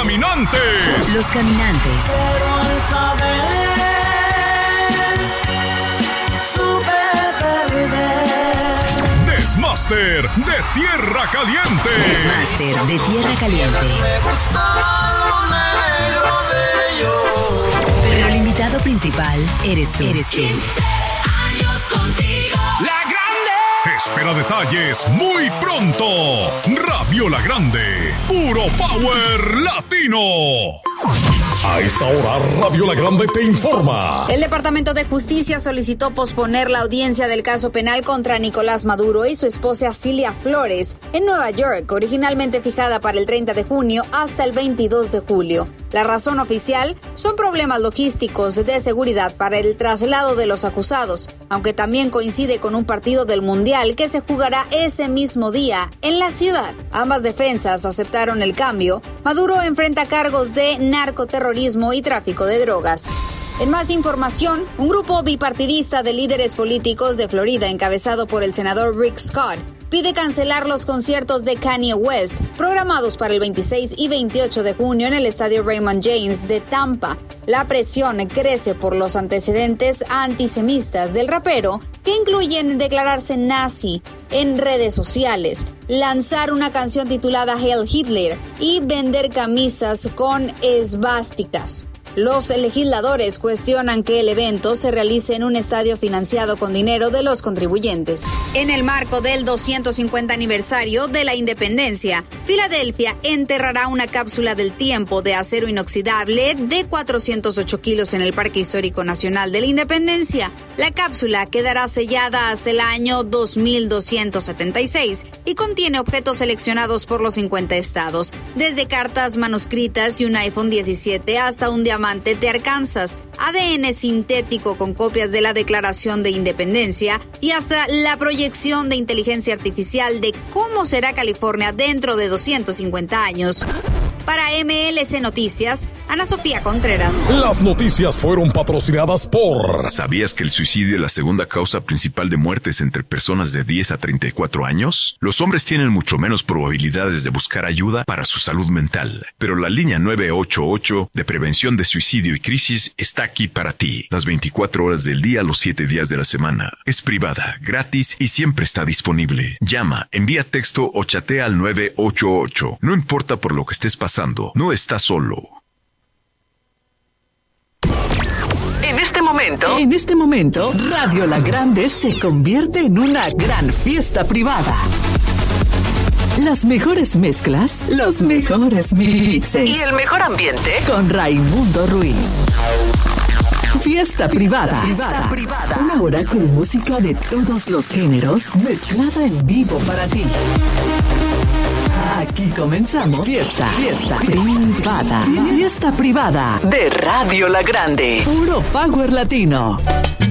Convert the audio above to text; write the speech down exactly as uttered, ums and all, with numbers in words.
caminantes. Los caminantes. Pero al saber, supe perder. Desmaster de Tierra Caliente. Desmaster de Tierra Caliente. Me gusta lo negro de ellos. Pero el invitado principal eres tú. Eres tú. Años contigo. La Grande. Espera detalles muy pronto. Radio La Grande. Puro Power Latino. A esta hora, Radio La Grande te informa. El Departamento de Justicia solicitó posponer la audiencia del caso penal contra Nicolás Maduro y su esposa Cilia Flores en Nueva York, originalmente fijada para el treinta de junio hasta el veintidós de julio. La razón oficial son problemas logísticos de seguridad para el traslado de los acusados, aunque también coincide con un partido del Mundial que se jugará ese mismo día en la ciudad. Ambas defensas aceptaron el cambio. Maduro enfrenta cargos de narcoterrorismo y tráfico de drogas. En más información, un grupo bipartidista de líderes políticos de Florida, encabezado por el senador Rick Scott, pide cancelar los conciertos de Kanye West, programados para el veintiséis y veintiocho de junio en el estadio Raymond James de Tampa. La presión crece por los antecedentes antisemitas del rapero, que incluyen declararse nazi en redes sociales, lanzar una canción titulada Heil Hitler y vender camisas con esvásticas. Los legisladores cuestionan que el evento se realice en un estadio financiado con dinero de los contribuyentes. En el marco del doscientos cincuenta aniversario de la independencia, Filadelfia enterrará una cápsula del tiempo de acero inoxidable de cuatrocientos ocho kilos en el Parque Histórico Nacional de la Independencia. La cápsula quedará sellada hasta el año dos mil doscientos setenta y seis y contiene objetos seleccionados por los cincuenta estados, desde cartas manuscritas y un iPhone diecisiete hasta un diamante de Arkansas, A D N sintético con copias de la Declaración de Independencia y hasta la proyección de inteligencia artificial de cómo será California dentro de doscientos cincuenta años. Para M L C Noticias, Ana Sofía Contreras. Las noticias fueron patrocinadas por... ¿Sabías que el suicidio es la segunda causa principal de muertes entre personas de diez a treinta y cuatro años? Los hombres tienen mucho menos probabilidades de buscar ayuda para su salud mental, pero la línea nueve ocho ocho de prevención de suicidio y crisis está aquí para ti. Las veinticuatro horas del día, los siete días de la semana. Es privada, gratis y siempre está disponible. Llama, envía texto o chatea al nueve ocho ocho. No importa por lo que estés pasando. No estás solo. En este momento, en este momento, Radio La Grande se convierte en una gran fiesta privada. Las mejores mezclas, los mejores mixes y el mejor ambiente con Raimundo Ruiz. Fiesta privada. Fiesta privada. Una hora con música de todos los géneros mezclada en vivo para ti. Aquí comenzamos Fiesta, Fiesta Privada. Fiesta Privada de Radio La Grande. Puro Power Latino.